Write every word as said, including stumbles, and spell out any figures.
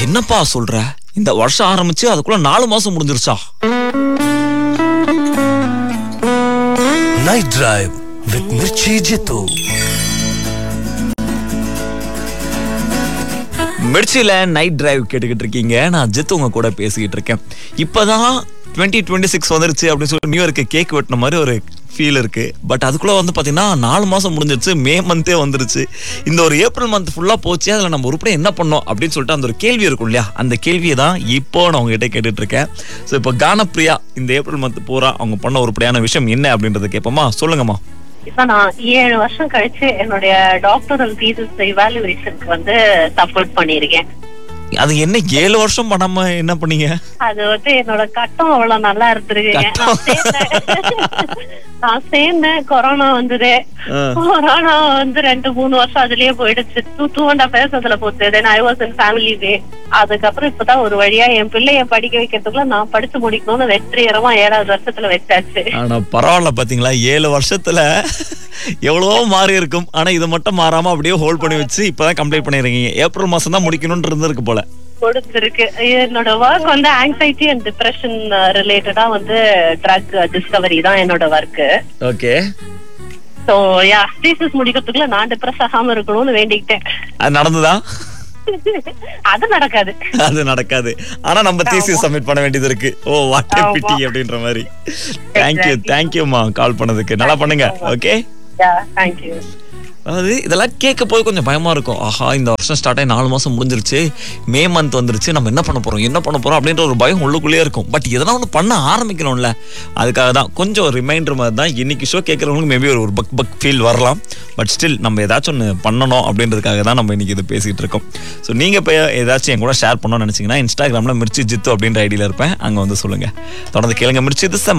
என்னப்பா சொல்ற? இந்த வருஷம் ஆரம்பிச்சு அதுக்குள்ள நாலு மாசம் முடிஞ்சிருச்சா? Night Drive with Mirchi Jitu. மிர்ச்சில night drive கேட்டுக்கிட்டு இருக்கீங்க. நான் ஜித்து உங்க கூட பேசிக்கிட்டு இருக்கேன். இப்பதான் டுவெண்ட்டி டுவெண்ட்டி சிக்ஸ் வந்துருச்சு அப்படின்னு சொல்லி நியூ இயர்க்கு கேக் வெட்டின மாதிரி ஒரு ஃபீல் இருக்கு. பட் அதுக்குள்ள வந்து பாத்தீங்கன்னா நாலு மாசம் முடிஞ்சிருச்சு. மே மந்தே வந்துருச்சு. இந்த ஒரு ஏப்ரல் மந்த் ஃபுல்லா போச்சு. அதுல நம்ம உருப்படியா என்ன பண்ணோம் அப்படின்னு சொல்லிட்டு அந்த ஒரு கேள்வி இருக்கும் இல்லையா, அந்த கேள்வியை தான் இப்போ நான் உங்ககிட்ட கேட்டுட்டு இருக்கேன். ஸோ இப்போ கானப்பிரியா இந்த ஏப்ரல் மந்த் பூரா அவங்க பண்ண உருப்படியான விஷயம் என்ன அப்படின்றத கேட்போமா? சொல்லுங்கம்மா. இப்ப நான் ஏழு வருஷம் கழிச்சு என்னுடைய டாக்டரல் தீசிஸ் இவாலுவேஷனுக்கு வந்து சப்போர்ட் பண்ணிருக்கேன். அது என்ன ஏழு வருஷம் பண்ணாம என்ன பண்ணீங்க? அது வந்து என்னோட கட்டம் அவ்வளவு நல்லா இருந்திருக்குங்க. நான் சேர்ந்தேன், கொரோனா வந்தது. கொரோனா வந்து ரெண்டு மூணு வருஷம் அதுலயே போயிடுச்சு. Two two and half years அதுல போச்சு. தென் ஐ வாஸ் இன் ஃபேமிலி வே. அதுக்கப்புறம் இப்பதான் ஒரு வழியா என் பிள்ளைய படிக்க வைக்கிறதுக்குள்ள நான் படிச்சு முடிக்கணும்னு வெற்றிகரமா ஏழாவது வருஷத்துல வச்சாச்சு. ஆனா பரவாயில்ல, பாத்தீங்களா ஏழு வருஷத்துல எவ்வளவோ மாறி இருக்கும். ஆனா இதை மட்டும் மாறாம அப்படியே ஹோல்ட் பண்ணி வச்சு இப்பதான் கம்ப்ளீட் பண்ணிருக்கீங்க. ஏப்ரல் மாசம் தான் முடிக்கணும்னு இருந்திருக்கு போல. கொடுத்திருக்கு. என்னோட ஒர்க் வந்து ஆங்ஸைட்டி அண்ட் டிப்ரெஷன் ரிலேட்டடா வந்து ட்ரக் டிஸ்கவரி தான் என்னோட work. Okay. So yeah thesis முடிக்கிறதுக்குள்ள நான் டிப்ரெஸ் ஆகாம இருக்கணும்னு வேண்டிக்கிட்டேன். அது நடந்துதா? அது நடக்காது. அது நடக்காது. ஆனா நம்ம தீசிஸ் சப்மிட் பண்ண வேண்டியது இருக்கு. ஓ வாட் எ பிட்டி அப்படின்ற மாதிரி. தேங்க் யூ தேங்க் யூமா கால் பண்ணதுக்கு. நல்லா பண்ணுங்க. ஓகே. Yeah thank you. அதாவது இதெல்லாம் கேட்க போய் கொஞ்சம் பயமா இருக்கும். ஆஹா இந்த வருஷம் ஸ்டார்ட் ஆகி நாலு மாசம் முடிஞ்சிருச்சு, மே மந்த் வந்துருச்சு, நம்ம என்ன பண்ண போறோம் என்ன பண்ண போறோம் அப்படின்ற ஒரு பயம் உள்ளுக்குள்ளேயே இருக்கும். பட் எதனா ஒன்று பண்ண ஆரம்பிக்கணும்ல, அதுக்காக தான் கொஞ்சம் ரிமைண்டர் மாதிரி தான் இன்னைக்கு ஷோ கேட்கறவங்களுக்கு மேபி ஒரு பக் பக் ஃபீல் வரலாம். பட் ஸ்டில் நம்ம ஏதாச்சும் ஒன்று பண்ணணும் அப்படின்றதுக்காக தான் நம்ம இன்னைக்கு இது பேசிட்டு இருக்கோம். ஸோ நீங்க இப்போ ஏதாச்சும் என் கூட ஷேர் பண்ணணும்னு நினைச்சீங்கன்னா இன்ஸ்டாகிராம்ல மிர்ச்சி ஜித்து அப்படின்ற ஐடியில இருப்பேன், அங்க வந்து சொல்லுங்க. தொடர்ந்து கேளுங்க மிர்ச்சி இது.